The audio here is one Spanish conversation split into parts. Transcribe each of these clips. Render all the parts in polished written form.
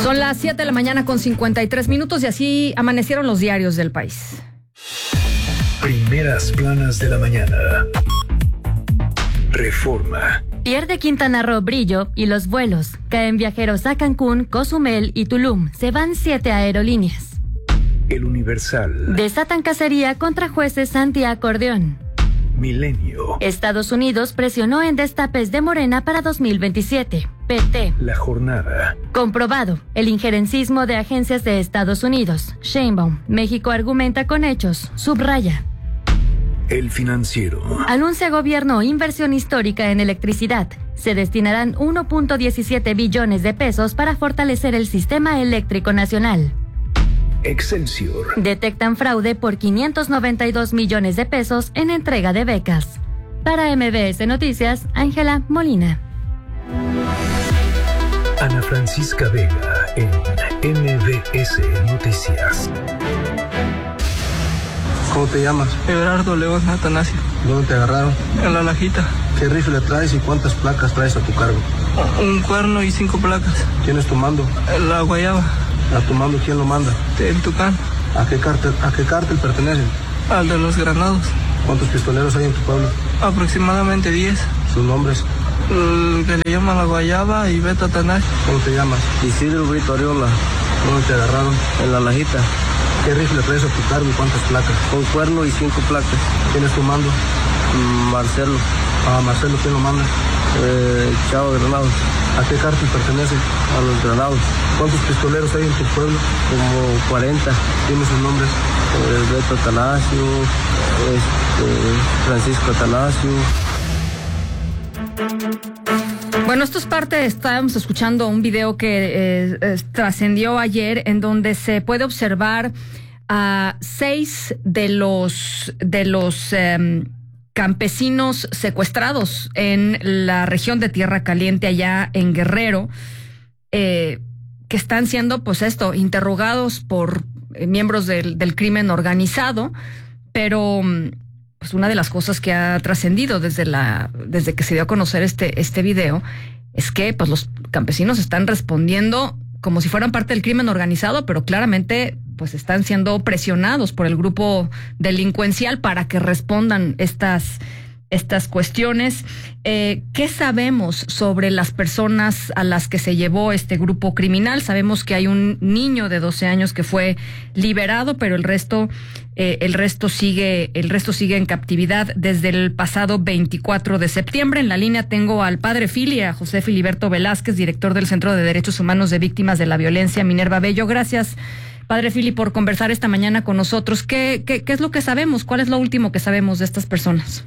Son las 7 de la mañana con 53 minutos y así amanecieron los diarios del país. Primeras planas de la mañana. Reforma. Pierde Quintana Roo brillo y los vuelos. Caen viajeros a Cancún, Cozumel y Tulum. Se van 7 aerolíneas. El Universal. Desatan cacería contra jueces antiacordeón. Milenio. Estados Unidos presionó en destapes de Morena para 2027. PT. La Jornada. Comprobado. El injerencismo de agencias de Estados Unidos. Sheinbaum. México argumenta con hechos. Subraya. El Financiero. Anuncia gobierno inversión histórica en electricidad. Se destinarán 1.17 billones de pesos para fortalecer el sistema eléctrico nacional. Excelsior. Detectan fraude por 592 millones de pesos en entrega de becas. Para MBS Noticias, Ángela Molina. Ana Francisca Vega en MBS Noticias. ¿Cómo te llamas? Everardo León Atanasio. ¿Dónde te agarraron? En La Lajita. ¿Qué rifle traes y cuántas placas traes a tu cargo? Un cuerno y 5 placas. ¿Quién es tu mando? La Guayaba. ¿A tu mando quién lo manda? El Tucán. ¿A qué cártel pertenecen? Al de los Granados. ¿Cuántos pistoleros hay en tu pueblo? Aproximadamente 10. ¿Sus nombres? El que le llaman La Guayaba y Beto Atanasio. ¿Cómo te llamas? Isidro Brito Ariola. ¿Dónde te agarraron? En La Lajita. ¿Qué rifle traes a tu cargo y cuántas placas? Un cuerno y 5 placas. ¿Quién es tu mando? Marcelo. Marcelo, ¿quién lo manda? Chavo Granados. ¿A qué cártel pertenece? A los Granados. ¿Cuántos pistoleros hay en tu pueblo? Como 40. ¿Tienes sus nombres? Beto Atanasio, Francisco Atanasio. Bueno, esto es parte, estábamos escuchando un video que trascendió ayer en donde se puede observar a 6 de los campesinos secuestrados en la región de Tierra Caliente allá en Guerrero, que están siendo, pues interrogados por miembros del crimen organizado, pero pues una de las cosas que ha trascendido desde que se dio a conocer este video es que pues los campesinos están respondiendo como si fueran parte del crimen organizado, pero claramente pues están siendo presionados por el grupo delincuencial para que respondan estas cuestiones. ¿Qué sabemos sobre las personas a las que se llevó este grupo criminal? Sabemos que hay un niño de 12 años que fue liberado, pero el resto sigue en captividad desde el pasado 24 de septiembre. En la línea tengo al padre Fili, a José Filiberto Velázquez, director del Centro de Derechos Humanos de Víctimas de la Violencia, Minerva Bello. Gracias, padre Fili, por conversar esta mañana con nosotros. ¿Qué es lo que sabemos? ¿Cuál es lo último que sabemos de estas personas?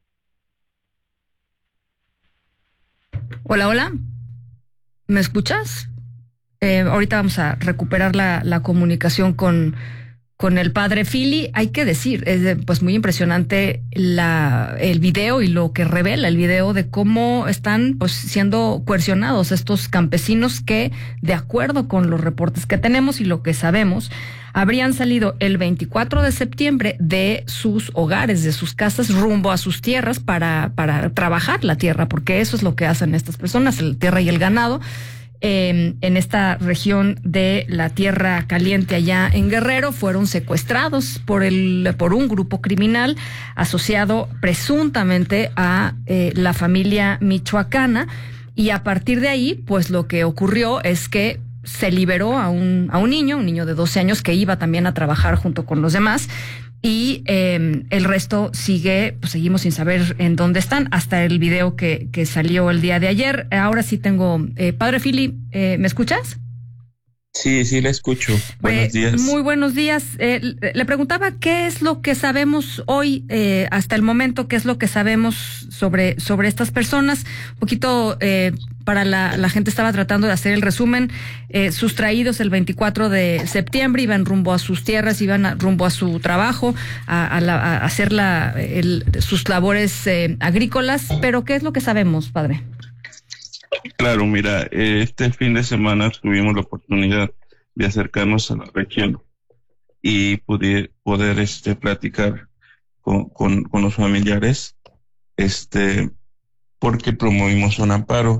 Hola, ¿me escuchas? Ahorita vamos a recuperar la comunicación con el padre Fili. Hay que decir, es pues muy impresionante el video y lo que revela el video de cómo están pues siendo coercionados estos campesinos que, de acuerdo con los reportes que tenemos y lo que sabemos, habrían salido el 24 de septiembre de sus hogares, de sus casas, rumbo a sus tierras para trabajar la tierra, porque eso es lo que hacen estas personas, la tierra y el ganado, en esta región de la Tierra Caliente allá en Guerrero. Fueron secuestrados por un grupo criminal asociado presuntamente a la familia michoacana, y a partir de ahí, pues lo que ocurrió es que se liberó a un niño de 12 años que iba también a trabajar junto con los demás, y el resto seguimos sin saber en dónde están, hasta el video que salió el día de ayer. Ahora sí tengo, padre Fili, ¿me escuchas? Sí, le escucho. Buenos días. Muy buenos días. Le preguntaba qué es lo que sabemos hoy, hasta el momento, qué es lo que sabemos sobre estas personas. Un poquito, para la gente estaba tratando de hacer el resumen. Sustraídos el 24 de septiembre, iban rumbo a sus tierras, rumbo a su trabajo, a hacer sus labores agrícolas. Pero ¿qué es lo que sabemos, padre? Claro, mira, este fin de semana tuvimos la oportunidad de acercarnos a la región y poder platicar con los familiares, porque promovimos un amparo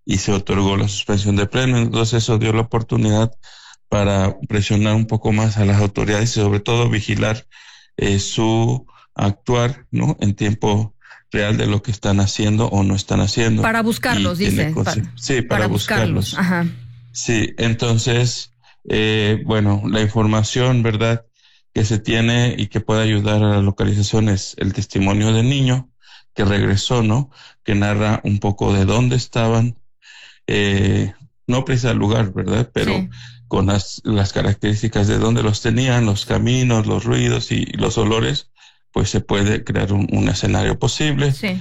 y se otorgó la suspensión de pleno. Entonces eso dio la oportunidad para presionar un poco más a las autoridades y sobre todo vigilar su actuar, ¿no?, en tiempo real de lo que están haciendo o no están haciendo. Para buscarlos, dice. Sí, para buscarlos. Ajá. Sí, entonces, bueno, la información, ¿verdad?, que se tiene y que puede ayudar a la localización es el testimonio del niño que regresó, ¿no?, que narra un poco de dónde estaban, no precisa el lugar, ¿verdad?, pero sí, con las características de dónde los tenían, los caminos, los ruidos y los olores, pues se puede crear un escenario posible. Sí.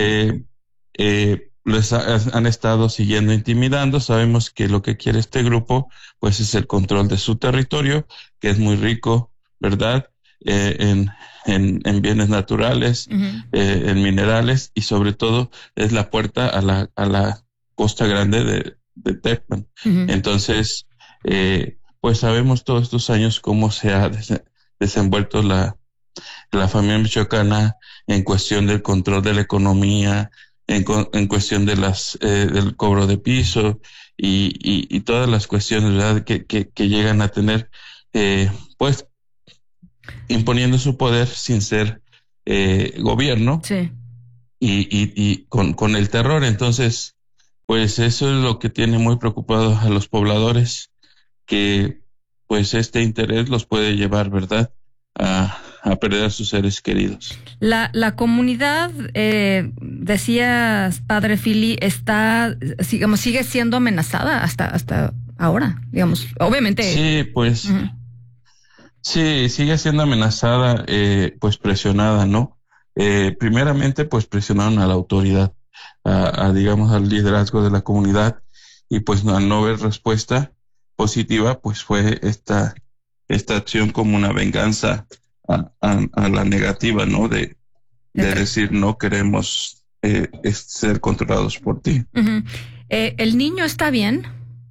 Les han estado siguiendo, intimidando. Sabemos que lo que quiere este grupo, pues, es el control de su territorio, que es muy rico, ¿verdad?, en bienes naturales, en minerales, y sobre todo es la puerta a la Costa Grande de Tecpan. Entonces, pues sabemos todos estos años cómo se ha desenvuelto la familia michoacana en cuestión del control de la economía, en cuestión de del cobro de piso y todas las cuestiones, ¿verdad?, que llegan a tener, pues, imponiendo su poder sin ser gobierno. Sí. Y con el terror. Entonces, pues eso es lo que tiene muy preocupados a los pobladores, que pues este interés los puede llevar, ¿verdad?, a perder a sus seres queridos. La comunidad, decías, padre Fili, está, digamos, sigue siendo amenazada hasta ahora, digamos, obviamente. Sí, pues, sí, sigue siendo amenazada, pues presionada, ¿no? Primeramente, pues presionaron a la autoridad, digamos, al liderazgo de la comunidad, y pues al no ver respuesta positiva, pues fue esta acción como una venganza a la negativa, ¿no? De decir, no queremos ser controlados por ti. ¿El niño está bien?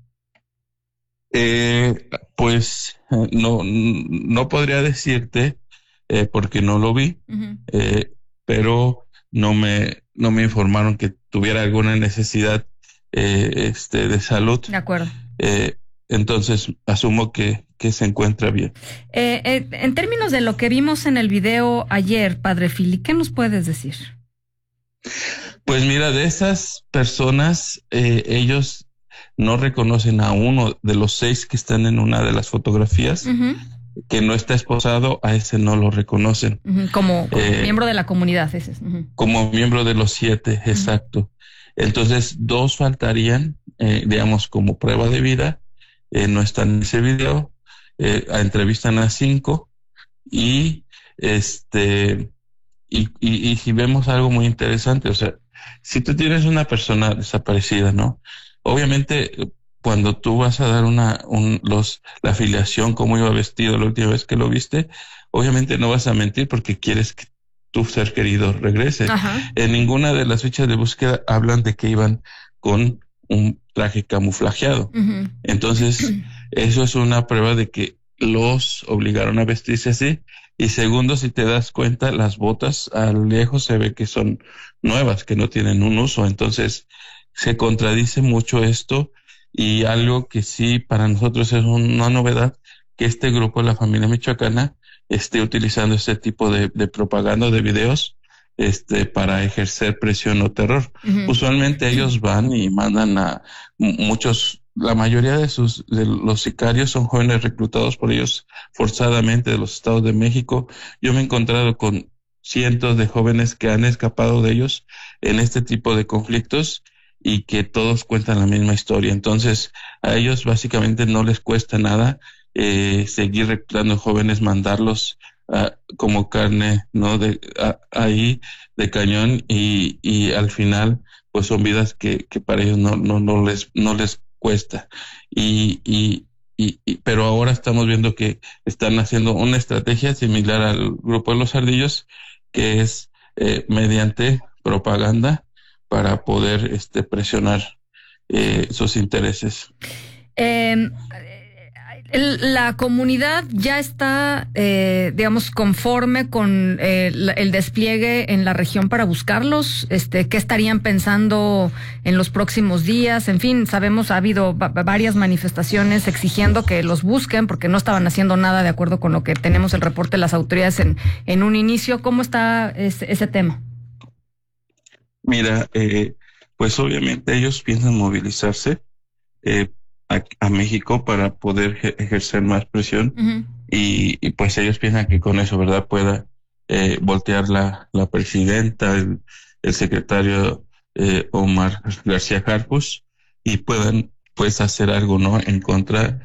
Pues no podría decirte, porque no lo vi, pero no me informaron que tuviera alguna necesidad de salud. De acuerdo. Entonces asumo que se encuentra bien. En términos de lo que vimos en el video ayer, padre Fili, ¿qué nos puedes decir? Pues mira, de esas personas, ellos no reconocen a uno de los 6 que están en una de las fotografías, que no está esposado, a ese no lo reconocen. Como miembro de la comunidad, ese es. Como miembro de los 7, exacto. Entonces, 2 faltarían, digamos, como prueba de vida, no están en ese video. Entrevistan a 5 y si vemos algo muy interesante, o sea, si tú tienes una persona desaparecida, ¿no?, obviamente cuando tú vas a dar la afiliación, cómo iba vestido la última vez que lo viste, obviamente no vas a mentir porque quieres que tu ser querido regrese. En ninguna de las fichas de búsqueda hablan de que iban con un traje camuflajeado. Entonces, eso es una prueba de que los obligaron a vestirse así. Y segundo, si te das cuenta, las botas a lo lejos se ve que son nuevas, que no tienen un uso. Entonces, se contradice mucho esto, y algo que sí para nosotros es una novedad, que este grupo de la familia michoacana esté utilizando este tipo de propaganda de videos para ejercer presión o terror. Usualmente ellos van y mandan a muchos, la mayoría de los sicarios son jóvenes reclutados por ellos forzadamente de los estados de México. Yo me he encontrado con cientos de jóvenes que han escapado de ellos en este tipo de conflictos y que todos cuentan la misma historia. Entonces, a ellos básicamente no les cuesta nada seguir reclutando jóvenes, mandarlos como carne, ¿no? Ahí de cañón, y al final pues son vidas que para ellos no les cuesta. Pero ahora estamos viendo que están haciendo una estrategia similar al grupo de los ardillos, que es mediante propaganda para poder presionar sus intereses. La comunidad ya está, digamos, conforme con el despliegue en la región para buscarlos. ¿Qué estarían pensando en los próximos días? En fin, sabemos, ha habido varias manifestaciones exigiendo que los busquen porque no estaban haciendo nada de acuerdo con lo que tenemos el reporte de las autoridades en un inicio. ¿Cómo está ese tema? Mira, pues obviamente ellos piensan movilizarse a México para poder ejercer más presión. Uh-huh. Y pues ellos piensan que con eso, ¿verdad?, pueda voltear la presidenta, el secretario Omar García Harfuch, y puedan pues hacer algo, ¿no?, en contra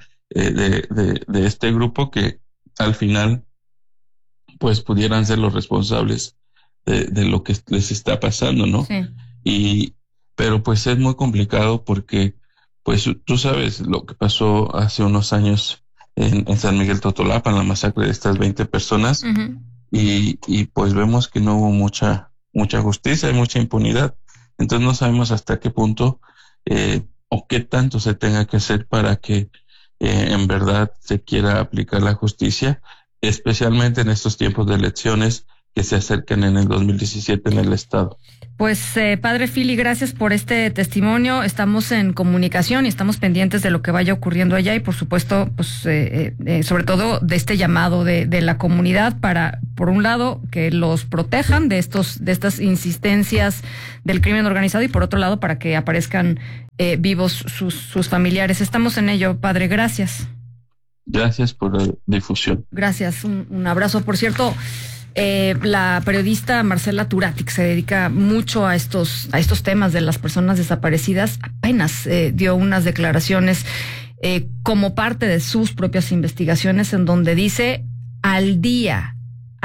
de este grupo que al final pues pudieran ser los responsables de lo que les está pasando, ¿no? Sí. Pero pues es muy complicado porque pues tú sabes lo que pasó hace unos años en San Miguel Totolapan, la masacre de estas 20 personas. Uh-huh. y pues vemos que no hubo mucha justicia y mucha impunidad. Entonces no sabemos hasta qué punto o qué tanto se tenga que hacer para que en verdad se quiera aplicar la justicia, especialmente en estos tiempos de elecciones que se acercan en el 2017 en el estado. Pues, padre Fili, gracias por este testimonio. Estamos en comunicación y estamos pendientes de lo que vaya ocurriendo allá y, por supuesto, pues, sobre todo de este llamado de la comunidad para, por un lado, que los protejan de estas insistencias del crimen organizado y, por otro lado, para que aparezcan vivos sus familiares. Estamos en ello, padre. Gracias. Gracias por la difusión. Gracias. Un abrazo. Por cierto, la periodista Marcela Turati, que se dedica mucho a estos temas de las personas desaparecidas, apenas dio unas declaraciones como parte de sus propias investigaciones, en donde dice al día,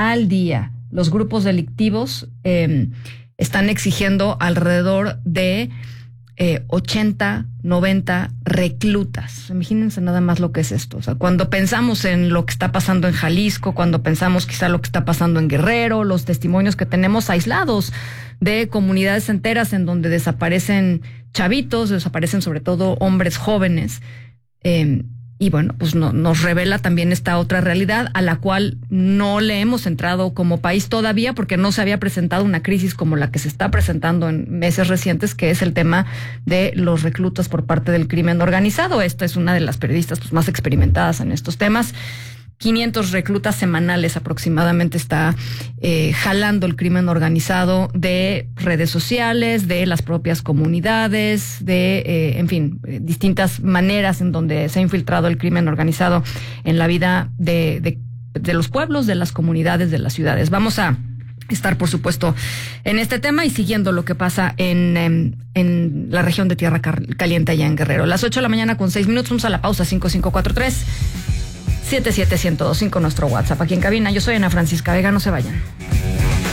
los grupos delictivos están exigiendo alrededor de 80, 90 reclutas. Imagínense nada más lo que es esto. O sea, cuando pensamos en lo que está pasando en Jalisco, cuando pensamos quizá lo que está pasando en Guerrero, los testimonios que tenemos aislados de comunidades enteras en donde desaparecen chavitos, desaparecen sobre todo hombres jóvenes, y bueno, pues nos revela también esta otra realidad a la cual no le hemos entrado como país todavía porque no se había presentado una crisis como la que se está presentando en meses recientes, que es el tema de los reclutas por parte del crimen organizado. Esta es una de las periodistas pues más experimentadas en estos temas. 500 reclutas semanales aproximadamente está jalando el crimen organizado de redes sociales, de las propias comunidades, en fin, distintas maneras en donde se ha infiltrado el crimen organizado en la vida de los pueblos, de las comunidades, de las ciudades. Vamos a estar, por supuesto, en este tema y siguiendo lo que pasa en la región de Tierra Caliente allá en Guerrero. Las 8:06 a.m, vamos a la pausa. 5543 77125 nuestro WhatsApp aquí en cabina. Yo soy Ana Francisca Vega, no se vayan.